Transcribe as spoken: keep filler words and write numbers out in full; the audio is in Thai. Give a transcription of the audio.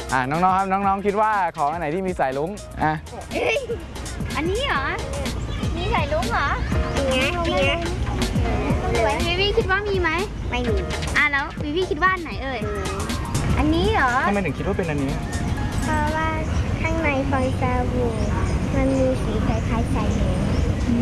อ่าน้องๆครับน้องๆคิดว่าของอันไหนที่มีสายลุ้งอ่ะอันนี้เหรอมีสายลุ้งเหรอเนี้ยเนี้ยวิวี่คิดว่ามีไหมไม่มีอ่ะแล้ววิวี่คิดว่าอันไหนเอ่ยอันนี้เหรอทำไมถึงคิดว่าเป็นอันนี้เพราะว่าข้างในฟองสบู่มันมีสีคล้ายๆสายลุ้ง